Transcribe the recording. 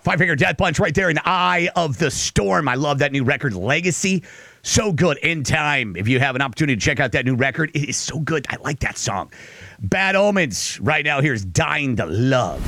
Five Finger Death Punch right there in the eye of the storm. I love that new record, Legacy. So good. In Time. If you have an opportunity to check out that new record, it is so good. I like that song. Bad Omens right now. Here's Dying to Love.